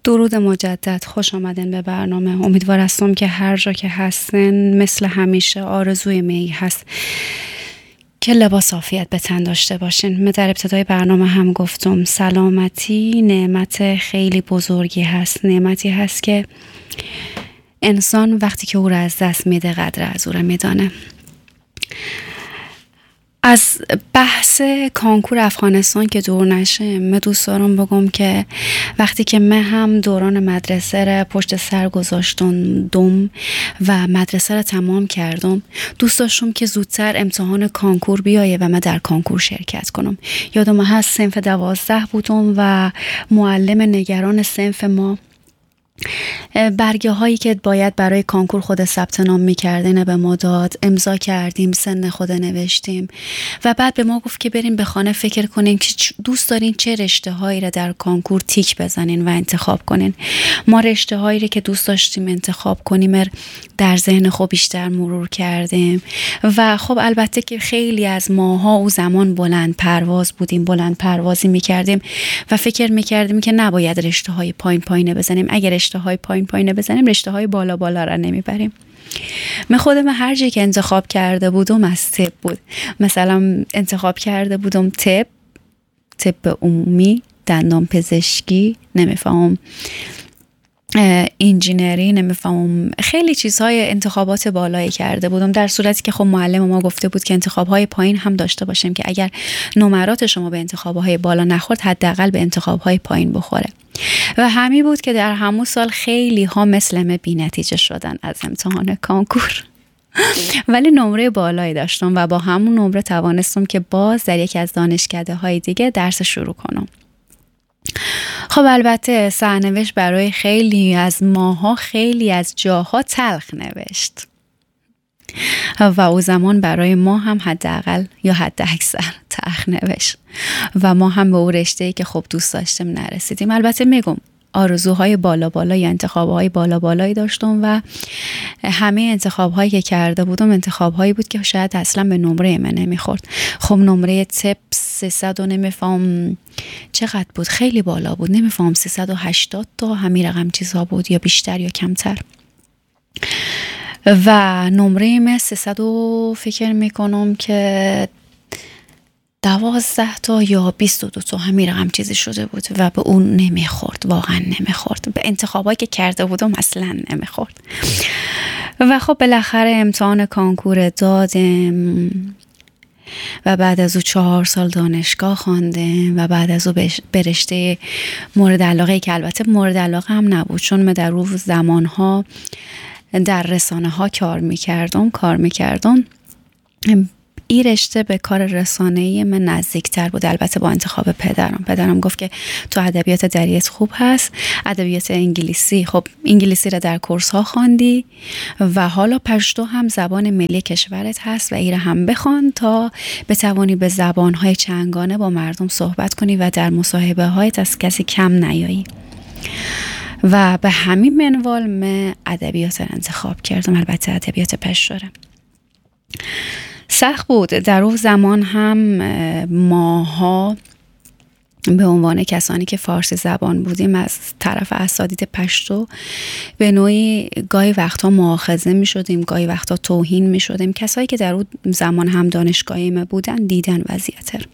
درود مجدد، خوش آمدین به برنامه. امیدوار هستم که هر جا که هستین مثل همیشه آرزوی می هست که لباس عافیت به تن داشته باشین. من در ابتدای برنامه هم گفتم سلامتی نعمت خیلی بزرگی هست، نعمتی هست که انسان وقتی که او را از دست میده قدر از او را میدانه. از بحث کنکور افغانستان که دور نشه، من دوست دارم بگم که وقتی که من هم دوران مدرسه را پشت سر گذاشتم و مدرسه را تمام کردم، دوست داشتم که زودتر امتحان کنکور بیایه و من در کنکور شرکت کنم. یادم هست صنف 12 بودم و معلم نگران صنف ما برگه هایی که باید برای کنکور خود ثبت نام می‌کردین به ما داد، امضا کردیم، سن خود نوشتیم و بعد به ما گفت که بریم به خانه فکر کنین که دوست دارین چه رشته هایی را در کنکور تیک بزنین و انتخاب کنین. ما رشته هایی را که دوست داشتیم انتخاب کنیم در ذهن خود بیشتر مرور کردیم و خب البته که خیلی از ماها او زمان بلند پرواز بودیم، بلند پروازی می‌کردیم و فکر می‌کردیم که نباید رشته های پایین بزنیم. اگر رشته های پایین بزنیم رشته های بالا را نمیبریم. من خودم هر جایی که انتخاب کرده بودم از طب بود. مثلا انتخاب کرده بودم طب عمومی، دندان پزشکی، نمیفهمم انجینری، نمیفهمم خیلی چیزهای انتخابات بالایی کرده بودم، در صورتی که خب معلم ما گفته بود که انتخابهای پایین هم داشته باشیم که اگر نمرات شما به انتخابهای بالا نخورد حداقل به انتخابهای پایین بخوره. و همین بود که در همون سال خیلی ها مثل من بی نتیجه شدن از امتحان کنکور ولی نمره بالایی داشتم و با همون نمره توانستم که باز در یکی از دانشکده های دیگه درس شروع کنم. خب البته سرنوشت برای خیلی از ماها خیلی از جاها تلخ نوشت و او زمان برای ما هم حداقل یا حد اکثر تلخ نوشت و ما هم به او رشته‌ای که خب دوست داشتیم نرسیدیم. البته میگم آرزوهای بالا یا انتخابهای بالایی داشتم و همه انتخابهایی که کرده بودم انتخابهایی بود که شاید اصلا به نمره من نمیخورد. خب نمره طب 300 و نمیفهم چقدر بود، خیلی بالا بود، نمیفهم 380 تا همین رقم چیزها بود یا بیشتر یا کمتر و نمره من 300 و فکر میکنم که 12 تا یا 22 تا همین رقم چیزی شده بود و به اون نمیخورد، واقعا نمیخورد، به انتخابایی که کرده بودم اصلا نمیخورد. و خب بالاخره امتحان کنکور دادم و بعد از او 4 سال دانشگاه خواندم و بعد از او به رشته مورد علاقه که البته مورد علاقه هم نبود چون من در روز زمانها در رسانه ها کار میکردم این رشته به کار رسانه‌ای من نزدیکتر بود. البته با انتخاب پدرم گفت که تو ادبیات دریت خوب هست، ادبیات انگلیسی، خب انگلیسی را در کورس ها خواندی و حالا پشتو هم زبان ملی کشورت هست و این را هم بخوان تا بتوانی به زبان‌های چندگانه با مردم صحبت کنی و در مصاحبه هایت از کسی کم نیایی. و به همین منوال من ادبیات را انتخاب کردم، البته ادبیات پشتوره. سخت بود در اون زمان هم ماها به عنوان کسانی که فارسی زبان بودیم از طرف اساتید پشتو به نوعی گاهی وقتا مؤاخذه می شدیم، گاهی وقتا توهین می شدیم. کسایی که در اون زمان هم دانشگاهی ما بودن دیدن وضعیت رو.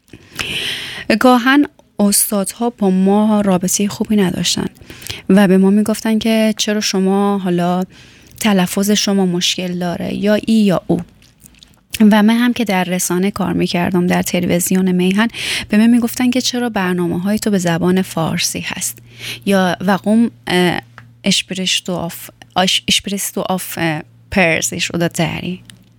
گاهن استادها با ما رابطه خوبی نداشتن و به ما می گفتن که چرا شما حالا تلفظ شما مشکل داره یا ای یا او. و من هم که در رسانه کار میکردم در تلویزیون میهن به من میگفتن که چرا برنامه های تو به زبان فارسی هست یا وقوم اشپرستو آف پرزیش رو داری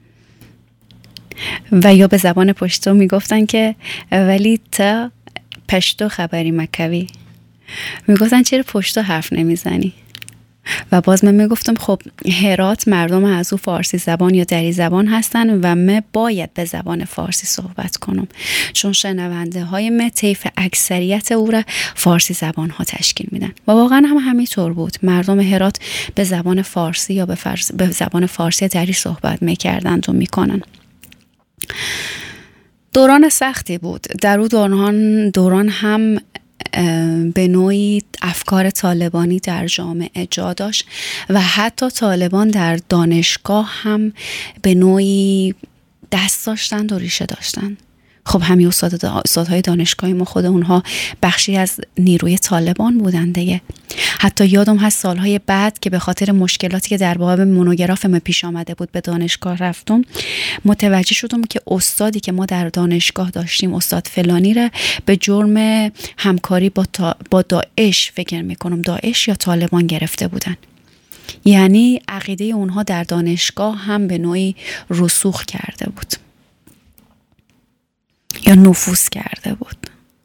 و یا به زبان پشتو میگفتن که ولی تا پشتو خبری مکوی، میگفتن چرا پشتو حرف نمیزنی و باز من میگفتم خب هرات مردم از او فارسی زبان یا دری زبان هستن و من باید به زبان فارسی صحبت کنم چون شنونده های من طیف اکثریت او را فارسی زبان ها تشکیل میدن و واقعا هم همینطور بود. مردم هرات به زبان فارسی یا به زبان فارسی دری صحبت میکردند و میکنن. دوران سختی بود. در اون دوران هم به نوعی افکار طالبانی در جامعه جا داشت و حتی طالبان در دانشگاه هم به نوعی دست داشتند و ریشه داشتند. خب همین استادهای دانشگاهی ما خود اونها بخشی از نیروی طالبان بودن دیگه. حتی یادم هست سالهای بعد که به خاطر مشکلاتی که در باب مونوگراف ما پیش آمده بود به دانشگاه رفتم، متوجه شدم که استادی که ما در دانشگاه داشتیم، استاد فلانی، را به جرم همکاری با داعش، فکر میکنم داعش یا طالبان، گرفته بودن. یعنی عقیده اونها در دانشگاه هم به نوعی رسوخ کرده بود یا نفوذ کرده بود.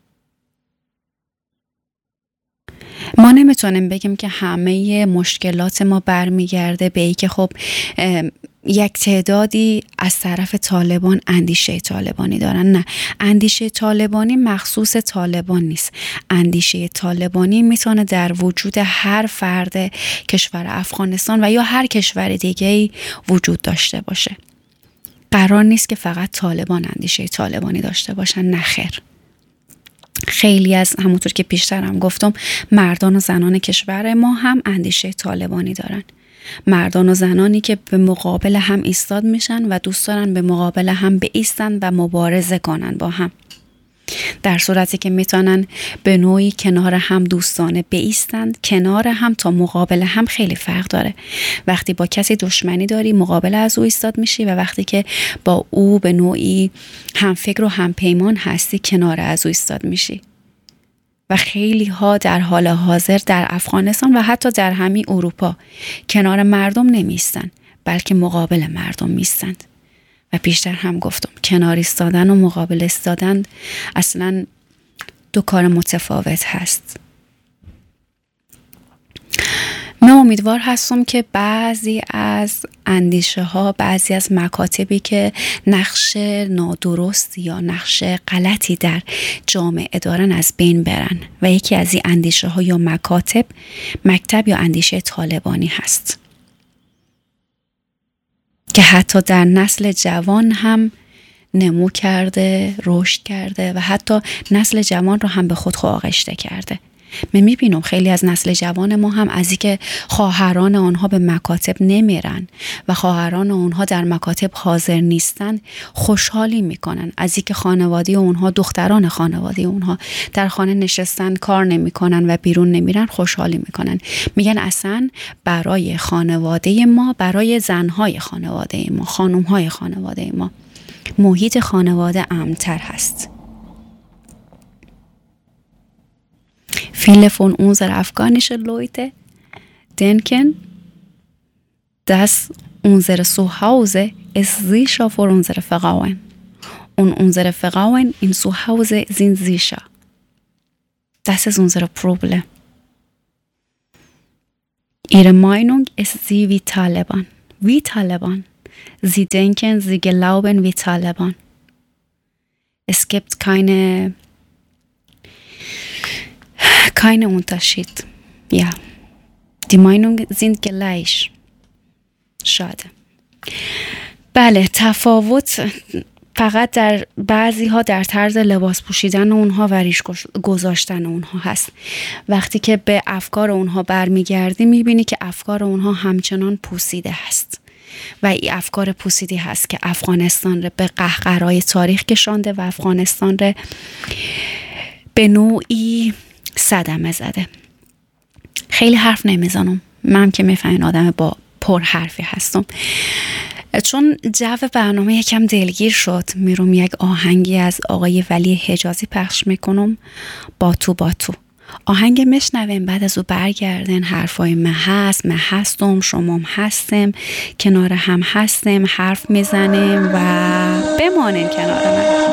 ما نمیتونیم بگیم که همه مشکلات ما برمیگرده به ای که خب یک تعدادی از طرف طالبان اندیشه طالبانی دارن. نه، اندیشه طالبانی مخصوص طالبان نیست. اندیشه طالبانی میتونه در وجود هر فرد کشور افغانستان و یا هر کشور دیگه‌ای وجود داشته باشه. قرار نیست که فقط طالبان اندیشه طالبانی داشته باشن، نه خیر. خیلی از، همونطور که پیشتر هم گفتم، مردان و زنان کشور ما هم اندیشه طالبانی دارن. مردان و زنانی که به مقابل هم ایستاد میشن و دوست دارن به مقابل هم بایستن و مبارزه کنن با هم، در صورتی که میتونن به نوعی کنار هم دوستانه بایستند. کنار هم تا مقابل هم خیلی فرق داره. وقتی با کسی دشمنی داری مقابل از او ایستاد میشی و وقتی که با او به نوعی هم فکر و هم پیمان هستی کنار از او ایستاد میشی. و خیلی ها در حال حاضر در افغانستان و حتی در همین اروپا کنار مردم نمیستن، بلکه مقابل مردم میستند. و پیشتر هم گفتم کنار ایستادن و مقابل ایستادن اصلا دو کار متفاوت هست. من امیدوار هستم که بعضی از اندیشه ها، بعضی از مکاتبی که نقش نادرست یا نقش غلطی در جامعه دارن از بین برن و یکی از این اندیشه ها یا مکتب یا اندیشه طالبانی هست که حتی در نسل جوان هم نمو کرده، رشد کرده و حتی نسل جوان رو هم به خود آغشته کرده. من میبینم خیلی از نسل جوان ما هم از اینکه خواهران آنها به مکاتب نمیرن و خواهران آنها در مکاتب حاضر نیستن خوشحالی میکنن. از اینکه خانواده آنها، دختران خانواده آنها در خانه نشستن، کار نمیکنن و بیرون نمیرن، خوشحالی میکنن. میگن اصلا برای خانواده ما، برای زنهای خانواده ما، خانمهای خانواده ما، محیط خانواده امن‌تر هست. Viele von unseren afghanischen Leuten denken, dass unser Zuhause ist sicher für unsere Frauen und unsere Frauen im Zuhause sind sicher. Das ist unser Problem. Ihre Meinung ist sie wie Taliban. Wie Taliban. Sie denken, sie glauben wie Taliban. Es gibt keinen Unterschied. Ja, die Meinungen sind gleich. Schade. بله، تفاوت فقط در بعضی ها در طرز لباس پوشیدن اونها و ریش گذاشتن اونها هست. وقتی که به افکار اونها برمیگردی میبینی که افکار اونها همچنان پوسیده هست و این افکار پوسیده هست که افغانستان رو به قهقرای تاریخ کشانده و افغانستان رو به نوعی صدمه زده. خیلی حرف نمیزنم، من که میفهمین آدم با پر حرفی هستم. چون جو برنامه یکم دلگیر شد، میروم یک آهنگی از آقای ولی حجازی پخش میکنم، با تو آهنگ مشنویم، بعد از او برگردن. حرفای من هستم، شما هم هستم، کنار هم هستیم، حرف میزنیم و بمانین کنار من.